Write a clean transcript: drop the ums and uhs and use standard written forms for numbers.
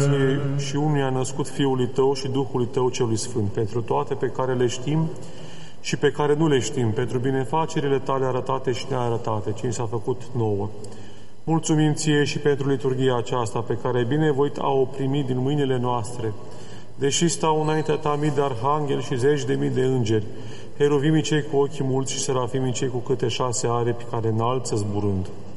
Ție și unuia născut Fiului Tău și Duhului Tău celui Sfânt, pentru toate pe care le știm și pe care nu le știm, pentru binefacerile Tale arătate și nearătate, ce ni s-a făcut nouă. Mulțumim Ție și pentru liturghia aceasta, pe care ai binevoit a o primi din mâinile noastre, deși stau înaintea Ta mii de arhangheli și zeci de mii de îngeri, heruvimii cei cu ochii mulți și serafimii cei cu câte 6 aripi care înalță zburând.